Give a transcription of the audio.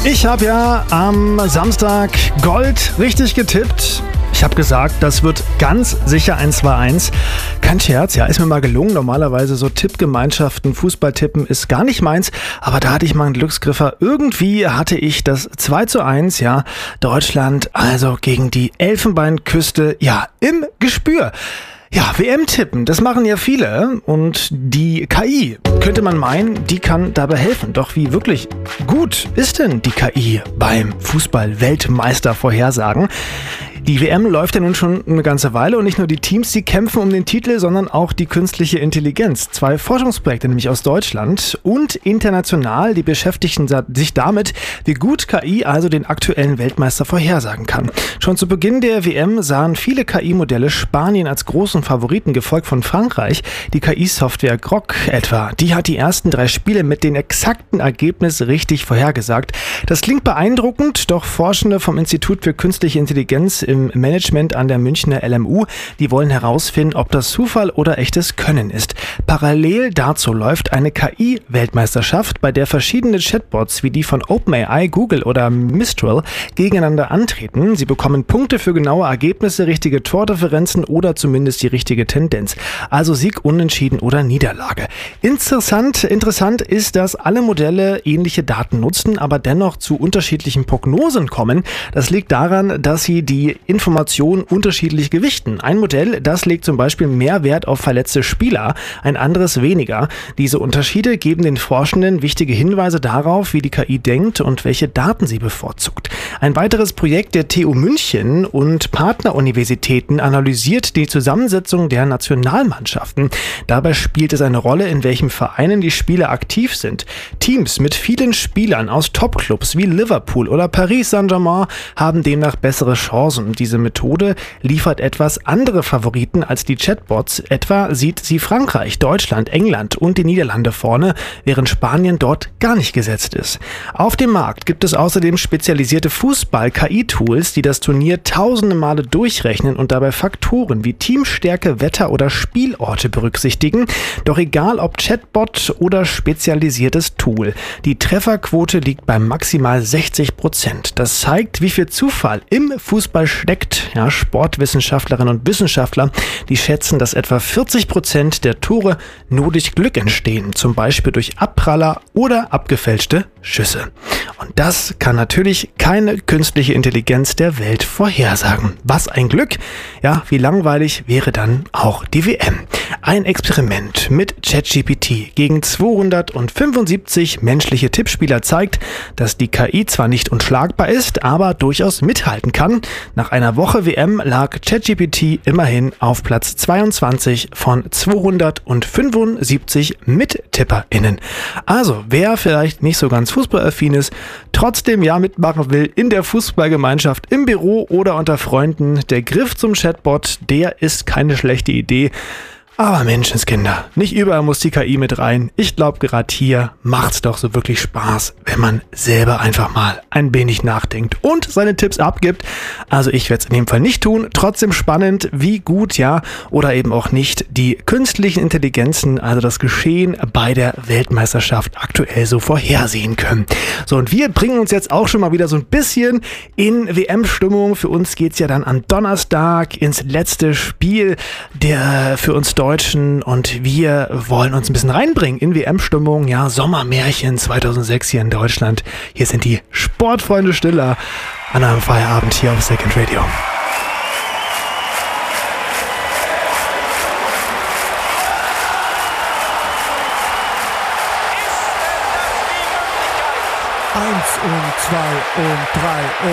Ich habe ja am Samstag Gold richtig getippt. Ich habe gesagt, das wird ganz sicher ein 2-1. Kein Scherz, ja, ist mir mal gelungen. Normalerweise so Tippgemeinschaften, Fußballtippen ist gar nicht meins. Aber da hatte ich mal einen Glücksgriffer. Irgendwie hatte ich das 2-1, ja, Deutschland also gegen die Elfenbeinküste, ja, im Gespür. Ja, WM-Tippen, das machen ja viele und die KI, könnte man meinen, die kann dabei helfen. Doch wie wirklich gut ist denn die KI beim Fußball-Weltmeister-Vorhersagen? Die WM läuft ja nun schon eine ganze Weile und nicht nur die Teams, die kämpfen um den Titel, sondern auch die künstliche Intelligenz. 2 Forschungsprojekte, nämlich aus Deutschland und international, die beschäftigen sich damit, wie gut KI also den aktuellen Weltmeister vorhersagen kann. Schon zu Beginn der WM sahen viele KI-Modelle Spanien als großen Favoriten, gefolgt von Frankreich. Die KI-Software Grok etwa, die hat die ersten 3 Spiele mit den exakten Ergebnissen richtig vorhergesagt. Das klingt beeindruckend, doch Forschende vom Institut für künstliche Intelligenz im Management an der Münchner LMU, die wollen herausfinden, ob das Zufall oder echtes Können ist. Parallel dazu läuft eine KI-Weltmeisterschaft, bei der verschiedene Chatbots wie die von OpenAI, Google oder Mistral gegeneinander antreten. Sie bekommen Punkte für genaue Ergebnisse, richtige Tordifferenzen oder zumindest die richtige Tendenz. Also Sieg, Unentschieden oder Niederlage. Interessant ist, dass alle Modelle ähnliche Daten nutzen, aber dennoch zu unterschiedlichen Prognosen kommen. Das liegt daran, dass sie die Informationen unterschiedlich gewichten. Ein Modell, das legt zum Beispiel mehr Wert auf verletzte Spieler, ein anderes weniger. Diese Unterschiede geben den Forschenden wichtige Hinweise darauf, wie die KI denkt und welche Daten sie bevorzugt. Ein weiteres Projekt der TU München und Partneruniversitäten analysiert die Zusammensetzung der Nationalmannschaften. Dabei spielt es eine Rolle, in welchen Vereinen die Spieler aktiv sind. Teams mit vielen Spielern aus Topclubs wie Liverpool oder Paris Saint-Germain haben demnach bessere Chancen. Diese Methode liefert etwas andere Favoriten als die Chatbots. Etwa sieht sie Frankreich, Deutschland, England und die Niederlande vorne, während Spanien dort gar nicht gesetzt ist. Auf dem Markt gibt es außerdem spezialisierte Fußball-KI-Tools, die das Turnier tausende Male durchrechnen und dabei Faktoren wie Teamstärke, Wetter oder Spielorte berücksichtigen. Doch egal ob Chatbot oder spezialisiertes Tool, die Trefferquote liegt bei maximal 60%. Das zeigt, wie viel Zufall im Fußball steckt. Ja, Sportwissenschaftlerinnen und Wissenschaftler, die schätzen, dass etwa 40% der Tore nur durch Glück entstehen, zum Beispiel durch Abpraller oder abgefälschte Schüsse. Und das kann natürlich keine künstliche Intelligenz der Welt vorhersagen. Was ein Glück! Ja, wie langweilig wäre dann auch die WM. Ein Experiment mit ChatGPT gegen 275 menschliche Tippspieler zeigt, dass die KI zwar nicht unschlagbar ist, aber durchaus mithalten kann. Nach einer Woche WM lag ChatGPT immerhin auf Platz 22 von 275 MittipperInnen. Also, wer vielleicht nicht so ganz fußballaffin ist, trotzdem ja mitmachen will in der Fußballgemeinschaft, im Büro oder unter Freunden, der Griff zum Chatbot, der ist keine schlechte Idee. Aber Menschenskinder, nicht überall muss die KI mit rein. Ich glaube, gerade hier macht's doch so wirklich Spaß, wenn man selber einfach mal ein wenig nachdenkt und seine Tipps abgibt. Also ich werde es in dem Fall nicht tun. Trotzdem spannend, wie gut, ja, oder eben auch nicht die künstlichen Intelligenzen, also das Geschehen bei der Weltmeisterschaft aktuell so vorhersehen können. So, und wir bringen uns jetzt auch schon mal wieder so ein bisschen in WM-Stimmung. Für uns geht's ja dann am Donnerstag ins letzte Spiel der für uns Deutschen und wir wollen uns ein bisschen reinbringen in WM-Stimmung. Ja, Sommermärchen 2006 hier in Deutschland. Hier sind die Sportfreunde Stiller an einem Feierabend hier auf Second Radio. Eins und zwei und drei und